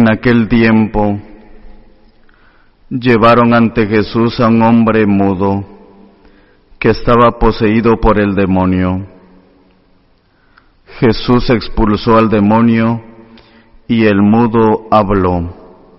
En aquel tiempo llevaron ante Jesús a un hombre mudo que estaba poseído por el demonio. Jesús expulsó al demonio y el mudo habló.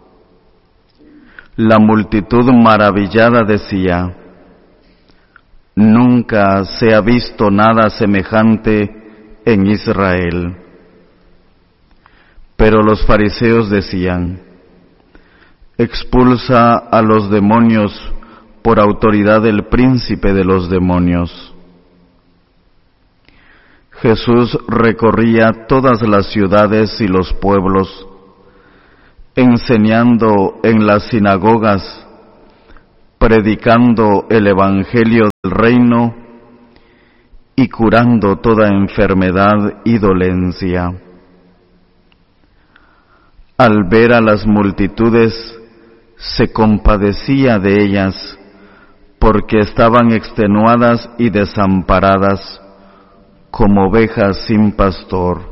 La multitud maravillada decía: nunca se ha visto nada semejante en Israel. Pero los fariseos decían: expulsa a los demonios por autoridad del príncipe de los demonios. Jesús recorría todas las ciudades y los pueblos, enseñando en las sinagogas, predicando el evangelio del reino y curando toda enfermedad y dolencia. Al ver a las multitudes, se compadecía de ellas, porque estaban extenuadas y desamparadas, como ovejas sin pastor.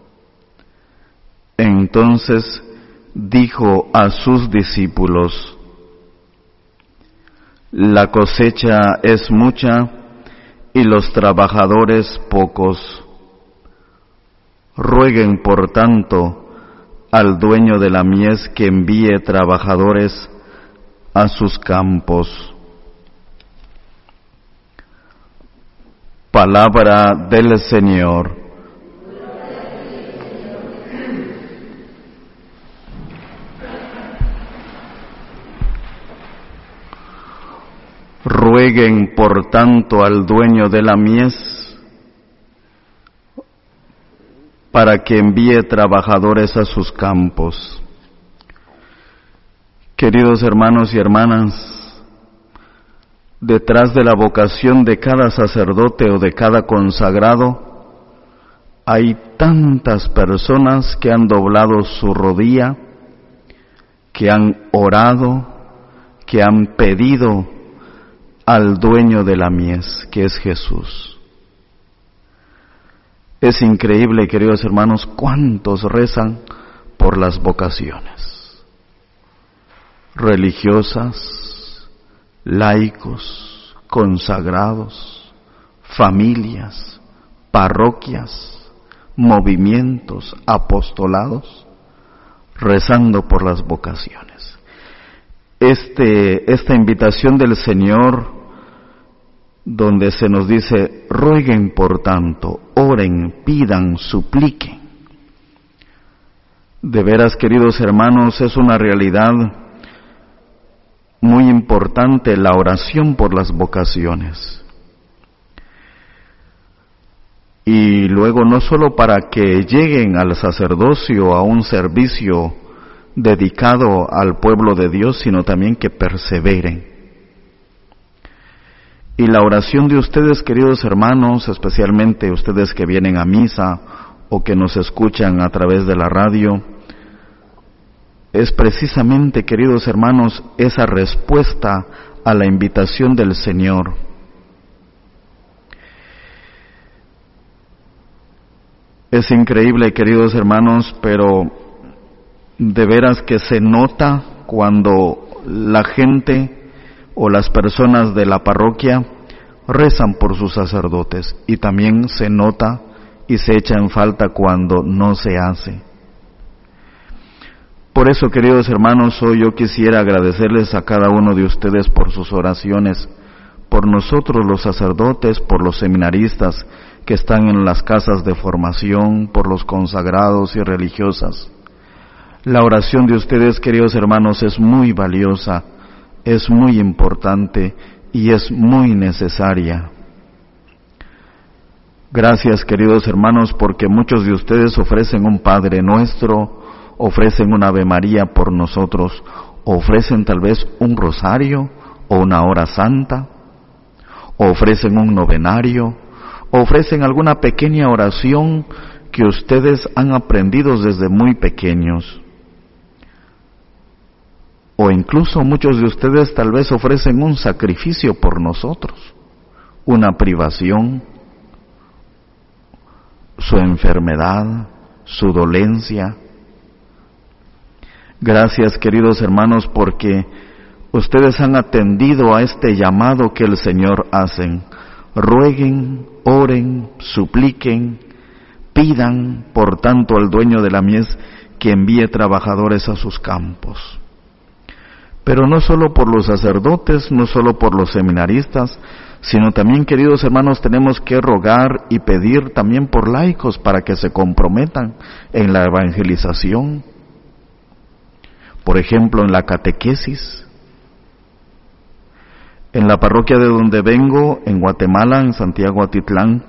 Entonces dijo a sus discípulos: la cosecha es mucha y los trabajadores pocos. Rueguen, por tanto, al dueño de la mies que envíe trabajadores a sus campos. Palabra del Señor. Rueguen, por tanto, al dueño de la mies para que envíe trabajadores a sus campos. Queridos hermanos y hermanas, detrás de la vocación de cada sacerdote o de cada consagrado, hay tantas personas que han doblado su rodilla, que han orado, que han pedido al dueño de la mies, que es Jesús. Es increíble, queridos hermanos, cuántos rezan por las vocaciones religiosas, laicos, consagrados, familias, parroquias, movimientos, apostolados, rezando por las vocaciones. Esta invitación del Señor, donde se nos dice: rueguen por tanto, oren, pidan, supliquen. De veras, queridos hermanos, es una realidad muy importante la oración por las vocaciones. Y luego no solo para que lleguen al sacerdocio, a un servicio dedicado al pueblo de Dios, sino también que perseveren. Y la oración de ustedes, queridos hermanos, especialmente ustedes que vienen a misa o que nos escuchan a través de la radio, es precisamente, queridos hermanos, esa respuesta a la invitación del Señor. Es increíble, queridos hermanos, pero de veras que se nota cuando la gente o las personas de la parroquia rezan por sus sacerdotes, y también se nota y se echa en falta cuando no se hace. Por eso, queridos hermanos, hoy yo quisiera agradecerles a cada uno de ustedes por sus oraciones, por nosotros los sacerdotes, por los seminaristas que están en las casas de formación, por los consagrados y religiosas. La oración de ustedes, queridos hermanos, es muy valiosa, es muy importante y es muy necesaria. Gracias, queridos hermanos, porque muchos de ustedes ofrecen un Padre Nuestro, ofrecen una Ave María por nosotros, ofrecen tal vez un rosario o una hora santa, ofrecen un novenario, ofrecen alguna pequeña oración que ustedes han aprendido desde muy pequeños. O incluso muchos de ustedes tal vez ofrecen un sacrificio por nosotros, una privación, su enfermedad, su dolencia. Gracias, queridos hermanos, porque ustedes han atendido a este llamado que el Señor hace. Rueguen, oren, supliquen, pidan, por tanto, al dueño de la mies que envíe trabajadores a sus campos. Pero no solo por los sacerdotes, no solo por los seminaristas, sino también, queridos hermanos, tenemos que rogar y pedir también por laicos para que se comprometan en la evangelización. Por ejemplo, en la catequesis. En la parroquia de donde vengo, en Guatemala, en Santiago Atitlán,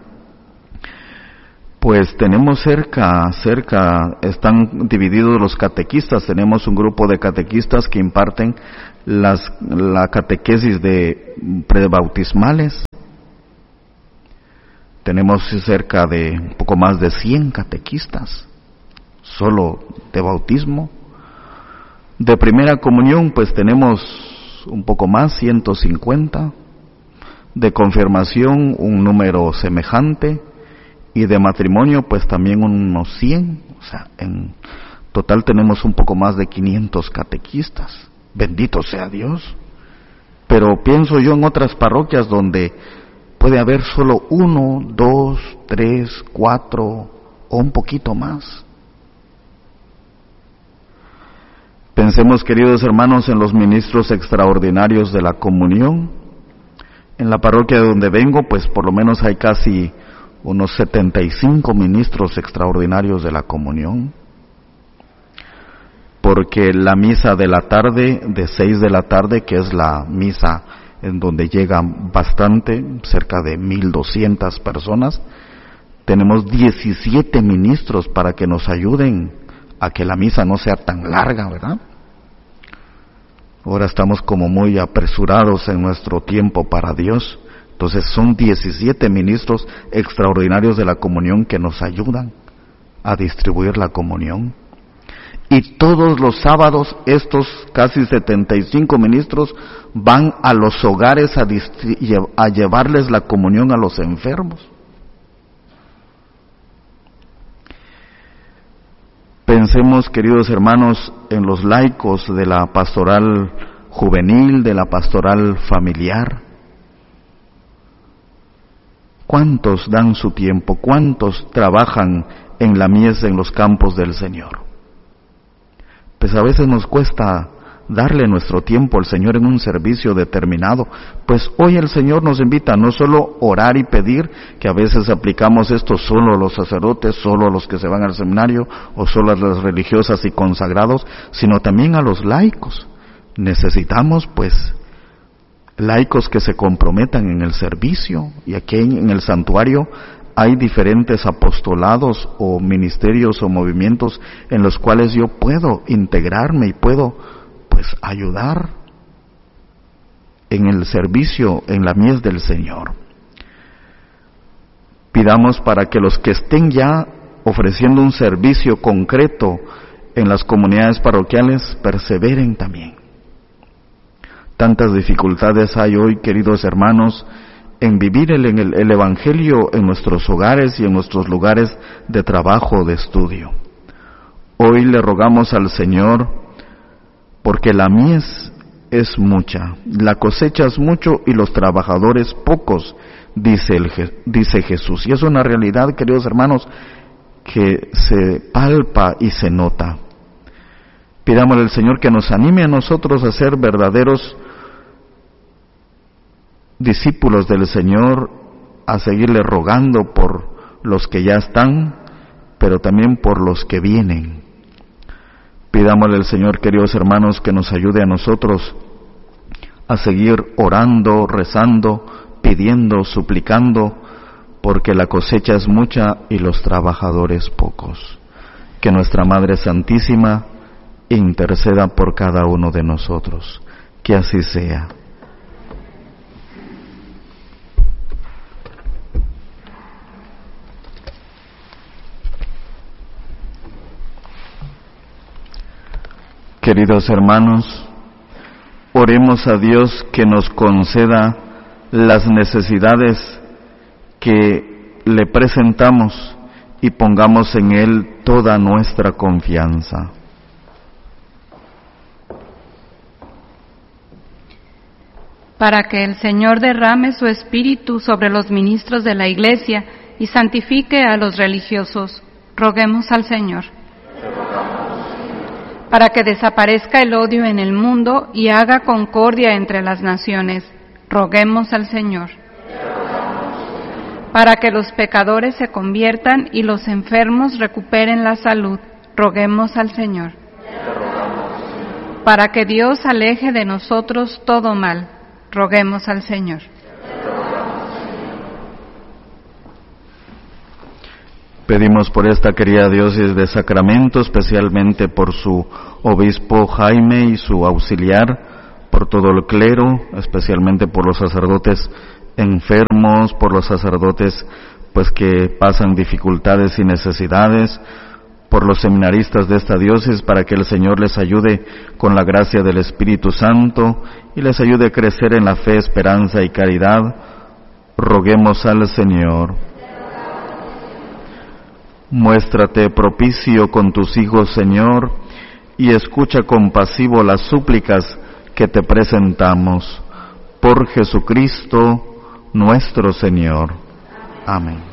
pues tenemos cerca, están divididos los catequistas, tenemos un grupo de catequistas que imparten la catequesis de prebautismales. Tenemos cerca de un poco más de 100 catequistas, solo de bautismo. De primera comunión, pues tenemos un poco más, 150. De confirmación, un número semejante. Y de matrimonio, pues también unos 100. O sea, en total tenemos un poco más de 500 catequistas. Bendito sea Dios. Pero pienso yo en otras parroquias donde puede haber solo 1, 2, 3, 4 o un poquito más. Pensemos, queridos hermanos, en los ministros extraordinarios de la comunión. En la parroquia de donde vengo, pues por lo menos hay casi unos 75 ministros extraordinarios de la comunión. Porque la misa de la tarde, de 6 de la tarde, que es la misa en donde llegan bastante, cerca de 1,200 personas, tenemos 17 ministros para que nos ayuden a que la misa no sea tan larga, ¿verdad? Ahora estamos como muy apresurados en nuestro tiempo para Dios. Entonces son 17 ministros extraordinarios de la comunión que nos ayudan a distribuir la comunión. Y todos los sábados estos casi 75 ministros van a los hogares a llevarles la comunión a los enfermos. Pensemos, queridos hermanos, en los laicos de la pastoral juvenil, de la pastoral familiar. ¿Cuántos dan su tiempo? ¿Cuántos trabajan en la mies, en los campos del Señor? Pues a veces nos cuesta darle nuestro tiempo al Señor en un servicio determinado. Pues hoy el Señor nos invita a no solo orar y pedir, que a veces aplicamos esto solo a los sacerdotes, solo a los que se van al seminario, o solo a las religiosas y consagrados, sino también a los laicos. Necesitamos, pues, laicos que se comprometan en el servicio, y aquí en el santuario hay diferentes apostolados o ministerios o movimientos en los cuales yo puedo integrarme y puedo pues ayudar en el servicio, en la mies del Señor. Pidamos para que los que estén ya ofreciendo un servicio concreto en las comunidades parroquiales perseveren también. Tantas dificultades hay hoy, queridos hermanos, en vivir el Evangelio en nuestros hogares y en nuestros lugares de trabajo o de estudio. Hoy le rogamos al Señor, porque la mies es mucha, la cosecha es mucho y los trabajadores pocos, dice Jesús. Y es una realidad, queridos hermanos, que se palpa y se nota. Pidámosle al Señor que nos anime a nosotros a ser verdaderos discípulos del Señor, a seguirle rogando por los que ya están, pero también por los que vienen. Pidámosle al Señor, queridos hermanos, que nos ayude a nosotros a seguir orando, rezando, pidiendo, suplicando, porque la cosecha es mucha y los trabajadores pocos. Que nuestra Madre Santísima interceda por cada uno de nosotros. Que así sea. Queridos hermanos, oremos a Dios que nos conceda las necesidades que le presentamos y pongamos en Él toda nuestra confianza. para que el Señor derrame su espíritu sobre los ministros de la Iglesia y santifique a los religiosos. Roguemos al Señor. Para que desaparezca el odio en el mundo y haga concordia entre las naciones. Roguemos al Señor. Para que los pecadores se conviertan y los enfermos recuperen la salud. Roguemos al Señor. Para que Dios aleje de nosotros todo mal. Roguemos al Señor. Pedimos por esta querida diócesis de Sacramento, especialmente por su obispo Jaime y su auxiliar, por todo el clero, especialmente por los sacerdotes enfermos, por los sacerdotes pues que pasan dificultades y necesidades, por los seminaristas de esta diócesis, para que el Señor les ayude con la gracia del Espíritu Santo y les ayude a crecer en la fe, esperanza y caridad. Roguemos al Señor. Muéstrate propicio con tus hijos, Señor, y escucha compasivo las súplicas que te presentamos. Por Jesucristo nuestro Señor. Amén.